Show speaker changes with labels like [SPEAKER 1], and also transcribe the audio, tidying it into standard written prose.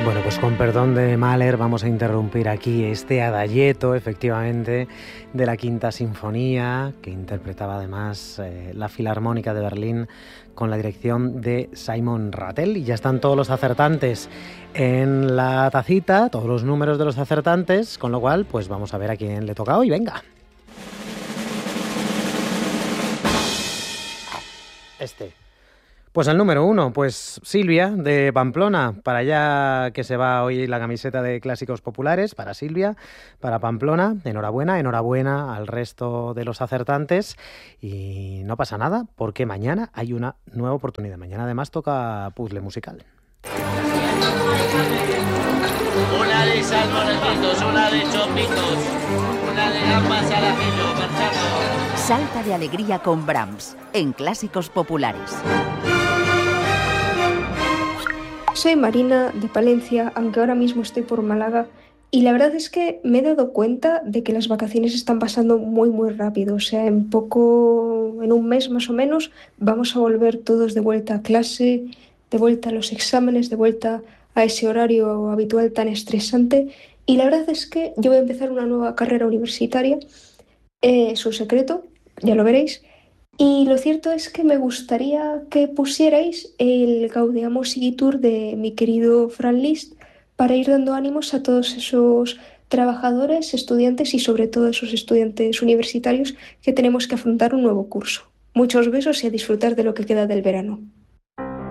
[SPEAKER 1] Bueno, pues con perdón de Mahler vamos a interrumpir aquí este adagietto, efectivamente, de la Quinta Sinfonía, que interpretaba además la Filarmónica de Berlín con la dirección de Simon Rattle. Y ya están todos los acertantes en la tacita, todos los números de los acertantes, con lo cual, pues vamos a ver a quién le toca hoy. Venga. Pues el número 1, pues Silvia, de Pamplona. Para allá que se va hoy la camiseta de Clásicos Populares, para Silvia, para Pamplona. Enhorabuena, enhorabuena al resto de los acertantes. Y no pasa nada, porque mañana hay una nueva oportunidad. Mañana además toca puzzle musical.
[SPEAKER 2] Una de salmorejitos, una de chopitos, una de gambas al ajillo, marchando.
[SPEAKER 3] Salta de alegría con Brahms, en Clásicos Populares.
[SPEAKER 4] Soy Marina, de Palencia, aunque ahora mismo estoy por Málaga, y la verdad es que me he dado cuenta de que las vacaciones están pasando muy muy rápido. O sea, en un mes más o menos, vamos a volver todos de vuelta a clase, de vuelta a los exámenes, de vuelta a ese horario habitual tan estresante. Y la verdad es que yo voy a empezar una nueva carrera universitaria, es un secreto, ya lo veréis. Y lo cierto es que me gustaría que pusierais el Gaudeamus Igitur de mi querido Franz Liszt para ir dando ánimos a todos esos trabajadores, estudiantes y sobre todo esos estudiantes universitarios que tenemos que afrontar un nuevo curso. Muchos besos y a disfrutar de lo que queda del verano.